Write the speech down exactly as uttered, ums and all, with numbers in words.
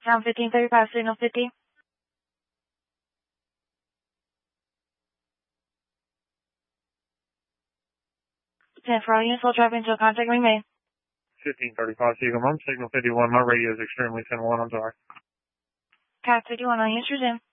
Town fifteen thirty-five, signal fifty. ten for all units, will drive until contact being made. fifteen thirty-five, Eagle Mom, signal fifty-one. My radio is extremely thin one. I'm sorry. Cat fifty-one, all units resume.